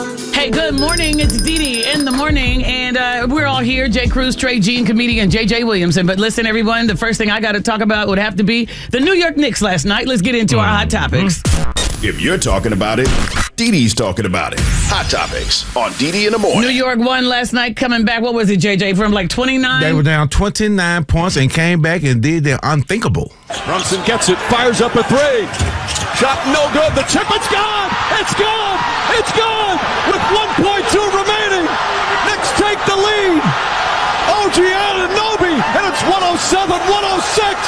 Hey, good morning. It's Dee Dee in the morning, and we're all here. Jay Cruz, Trey G, and comedian J.J. Williamson. But listen, everyone, the first thing I got to talk about would have to be the New York Knicks last night. Let's get into our hot topics. If you're talking about it, Dee Dee's talking about it. Hot Topics on Dee Dee in the morning. New York won last night, coming back. What was it, JJ? From like 29? They were down 29 points and came back and did their unthinkable. Brunson gets it, fires up a three. Shot no good. The chip, it's gone. It's gone. It's gone. With 1.2 remaining. Knicks take the lead. OG Anunoby, and it's 107-106.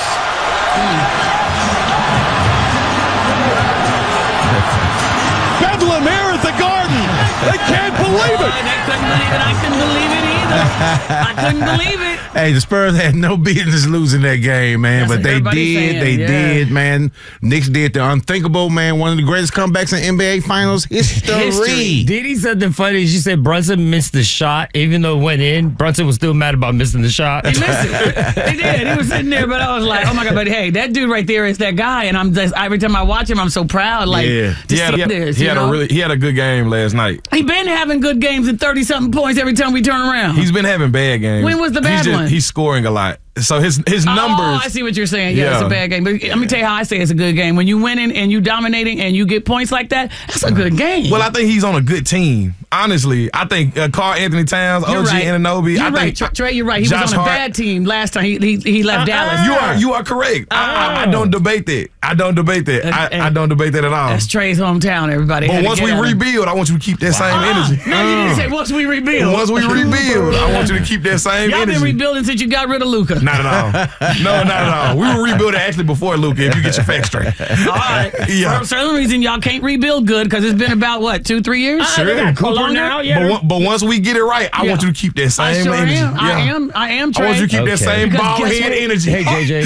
Bedlam here at the Garden. They can't believe it. They couldn't believe it. I couldn't believe it either. I couldn't believe it. Hey, the Spurs had no business losing that game, man. That's but what they everybody's did. saying, They yeah. did, man. Knicks did the unthinkable, man. One of the greatest comebacks in NBA Finals history. Didi said the funny. She said Brunson missed the shot, even though it went in. Brunson was still mad about missing the shot. He missed it. He did. He was sitting there, but I was like, oh my God, but hey, that dude right there is that guy. And I'm just, every time I watch him, I'm so proud. Like, Yeah. to see this. He you know? had a good game last night. He been having good games and 30-something points every time we turn around. He's been having bad games. When was the bad one? He's scoring a lot. So his numbers. Oh, I see what you're saying. Yeah, it's a bad game. But let me tell you how I say it's a good game. When you winning and you dominating and you get points like that, that's a good game. Well, I think he's on a good team. Honestly, I think Karl Anthony Towns, You're OG right. Anunoby. You're I right, think Trey. You're right. He Josh was on a Hart. bad team last time he left Dallas. You are correct. I don't debate that. I don't debate that. I don't debate that at all. That's Trey's hometown. Everybody. But had to once get we at him. rebuild, I want you to keep that same energy. No, you didn't say once we rebuild. Once we rebuild, I want you to keep that same Y'all energy. been rebuilding since you got rid of Luka. Not at all. No, not at all. We were rebuilding actually before Luka, if you get your facts straight. All right. Yeah. For some reason, y'all can't rebuild good because it's been about, what, 2-3 years? Sure. Cooper now, yeah. But once we get it right, I want you to keep that I same sure energy. am. Yeah. I am, Trey. I want you to keep that same Because ball guess head what? energy. Hey, JJ.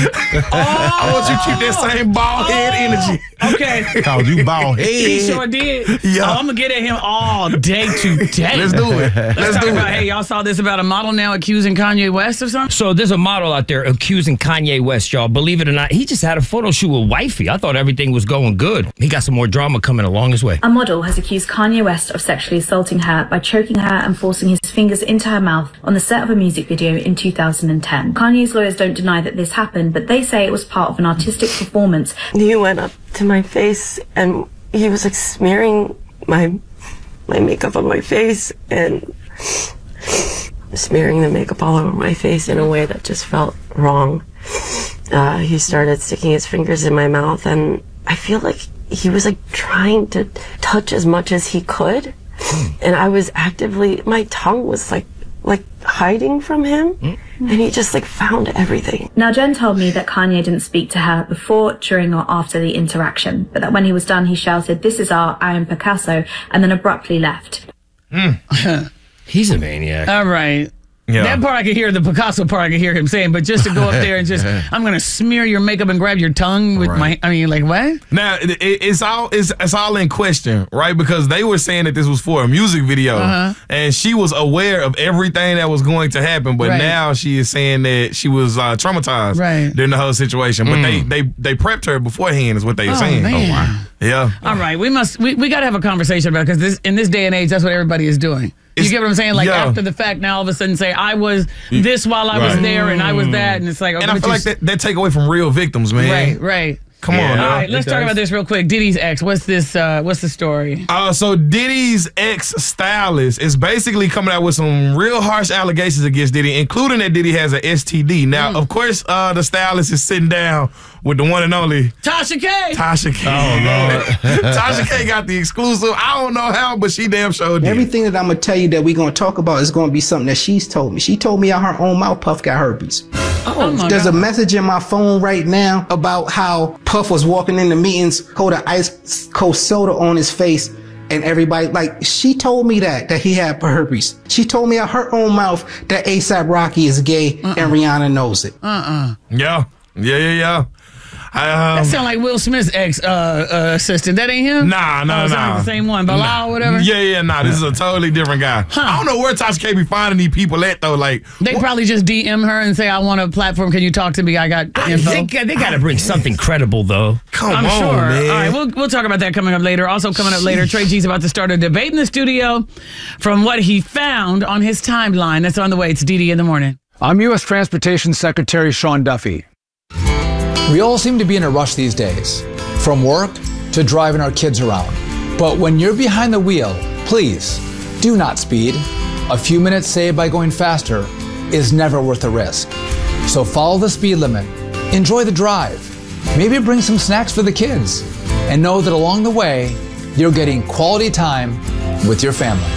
I want you to keep that same ball head energy. Okay. Called you bald head. He sure did. Yeah. Oh, I'm going to get at him all day today. Let's do it. Let's talk do about, it. hey, y'all saw this about a model now accusing Kanye West or something? So there's a model out there accusing Kanye West, y'all. Believe it or not, he just had a photo shoot with wifey. I thought everything was going good. He got some more drama coming along his way. A model has accused Kanye West of sexually assaulting her by choking her and forcing his fingers into her mouth on the set of a music video in 2010. Kanye's lawyers don't deny that this happened, but they say it was part of an artistic performance. He went up to my face and he was like smearing my makeup on my face and smearing the makeup all over my face in a way that just felt wrong. He started sticking his fingers in my mouth and I feel like he was like trying to touch as much as he could. And I was actively, my tongue was like hiding from him. And he just like found everything. Now, Jen told me that Kanye didn't speak to her before, during, or after the interaction, but that when he was done, he shouted, "This is art, I am Picasso," and then abruptly left. He's a maniac. All right. Yeah. That part I could hear, the Picasso part I could hear him saying, but just to go up there and just, I'm going to smear your makeup and grab your tongue with my, I mean, like, what? Now it's all in question, right? Because they were saying that this was for a music video, and she was aware of everything that was going to happen, but Right. now she is saying that she was traumatized Right. during the whole situation. But they prepped her beforehand, is what they were saying. man. Oh wow, yeah. All right, we got to have a conversation about it because in this day and age, that's what everybody is doing. You get what I'm saying? Like after the fact, now all of a sudden say I was this while I was there and I was that, and it's like. And I feel like that take away from real victims, man. Right. Come on, All now. right, let's talk about this real quick. Diddy's ex. What's this? What's the story? So Diddy's ex-stylist is basically coming out with some real harsh allegations against Diddy, including that Diddy has an STD. Now, of course, the stylist is sitting down with the one and only Tasha K. Tasha K. Oh, Lord. Tasha K got the exclusive. I don't know how, but she damn sure did. Everything that I'm going to tell you that we're going to talk about is going to be something that she's told me. She told me out her own mouth Puff got herpes. Oh my There's God. a message in my phone right now about how Puff was walking in the meetings, cold ice cold soda on his face, and everybody, like, she told me that he had herpes. She told me out her own mouth that A$AP Rocky is gay and Rihanna knows it. Yeah. That sound like Will Smith's ex assistant. That ain't him? Nah. The same one, Bilal or whatever? Yeah. This is a totally different guy. I don't know where Tasha K be finding these people at, though. Like, they probably just DM her and say, I want a platform. Can you talk to me? I got info. They got to bring something credible, though. I'm sure. man. All right, we'll talk about that coming up later. Also coming up later, Trey G's about to start a debate in the studio from what he found on his timeline. That's on the way. It's DD in the morning. I'm U.S. Transportation Secretary Sean Duffy. We all seem to be in a rush these days, from work to driving our kids around. But when you're behind the wheel, please do not speed. A few minutes saved by going faster is never worth the risk. So follow the speed limit, enjoy the drive, maybe bring some snacks for the kids, and know that along the way, you're getting quality time with your family.